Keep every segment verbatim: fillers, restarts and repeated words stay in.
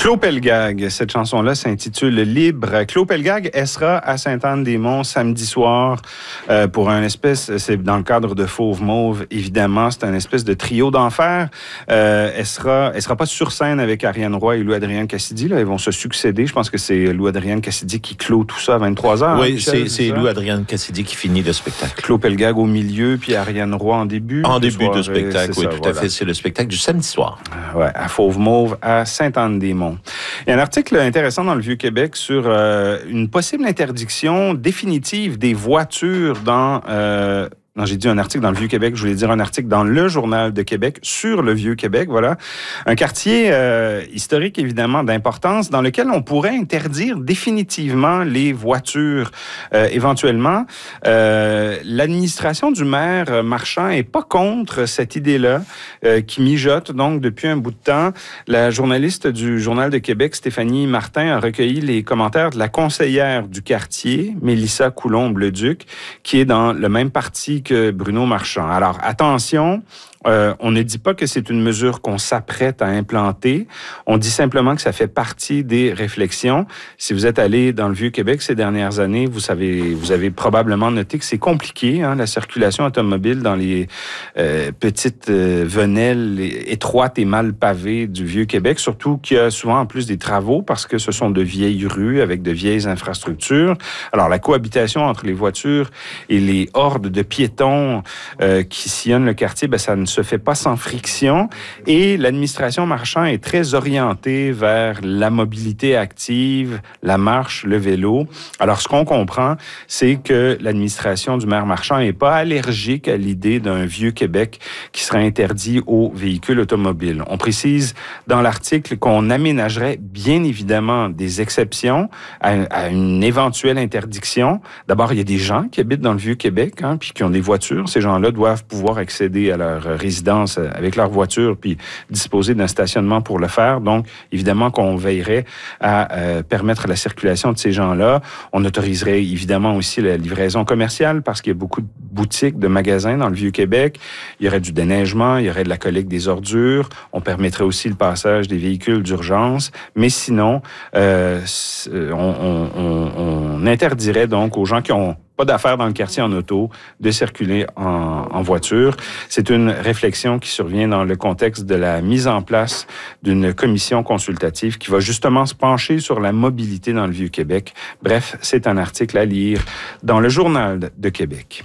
Claude Pelgag, cette chanson-là s'intitule Libre. Claude Pelgag, elle sera à Sainte-Anne-des-Monts samedi soir euh, pour un espèce, c'est dans le cadre de Fauve Mauve, évidemment, c'est un espèce de trio d'enfer. Euh, elle sera, elle sera pas sur scène avec Ariane Roy et Louis-Adrien Cassidy, là, ils vont se succéder. Je pense que c'est Louis-Adrien Cassidy qui clôt tout ça à vingt-trois heures. Oui, hein, c'est, c'est Louis-Adrien Cassidy qui finit le spectacle. Claude Pelgag au milieu, puis Ariane Roy en début. En début soirée, de spectacle, oui, ça, tout voilà. à fait. C'est le spectacle du samedi soir. Ouais, à Fauve Mauve, à Sainte-Anne-des-Monts. Il y a un article intéressant dans le Vieux-Québec sur euh, une possible interdiction définitive des voitures dans... Euh, Non, j'ai dit un article dans le Vieux-Québec, je voulais dire un article dans le Journal de Québec sur le Vieux-Québec, voilà. Un quartier euh, historique, évidemment, d'importance, dans lequel on pourrait interdire définitivement les voitures, euh, éventuellement. Euh, l'administration du maire Marchand est pas contre cette idée-là, euh, qui mijote donc depuis un bout de temps. La journaliste du Journal de Québec, Stéphanie Martin, a recueilli les commentaires de la conseillère du quartier, Mélissa Coulombe-Leduc, qui est dans le même parti que Bruno Marchand. Alors, attention, euh, on ne dit pas que c'est une mesure qu'on s'apprête à implanter. On dit simplement que ça fait partie des réflexions. Si vous êtes allé dans le Vieux-Québec ces dernières années, vous savez, vous avez probablement noté que c'est compliqué, hein, la circulation automobile dans les euh, petites euh, venelles étroites et mal pavées du Vieux-Québec, surtout qu'il y a souvent en plus des travaux parce que ce sont de vieilles rues avec de vieilles infrastructures. Alors, la cohabitation entre les voitures et les hordes de piétons euh, qui sillonnent le quartier, ben, ça ne se fait pas sans friction. Et l'administration Marchand est très orientée vers la mobilité active, la marche, le vélo. Alors, ce qu'on comprend, c'est que l'administration du maire Marchand n'est pas allergique à l'idée d'un Vieux-Québec qui serait interdit aux véhicules automobiles. On précise dans l'article qu'on aménagerait bien évidemment des exceptions à, à une éventuelle interdiction. D'abord, il y a des gens qui habitent dans le Vieux-Québec, hein, puis qui ont des voitures. Ces gens-là doivent pouvoir accéder à leur résidence avec leur voiture puis disposer d'un stationnement pour le faire. Donc, évidemment qu'on veillerait à euh, permettre la circulation de ces gens-là. On autoriserait évidemment aussi la livraison commerciale parce qu'il y a beaucoup de boutiques, de magasins dans le Vieux-Québec. Il y aurait du déneigement, il y aurait de la collecte des ordures. On permettrait aussi le passage des véhicules d'urgence. Mais sinon, euh, on, on, on, on interdirait donc aux gens qui ont pas d'affaires dans le quartier en auto, de circuler en, en voiture. C'est une réflexion qui survient dans le contexte de la mise en place d'une commission consultative qui va justement se pencher sur la mobilité dans le Vieux-Québec. Bref, c'est un article à lire dans le Journal de Québec.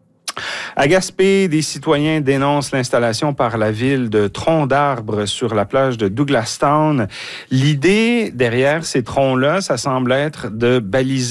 À Gaspé, des citoyens dénoncent l'installation par la ville de troncs d'arbres sur la plage de Douglastown. L'idée derrière ces troncs-là, ça semble être de baliser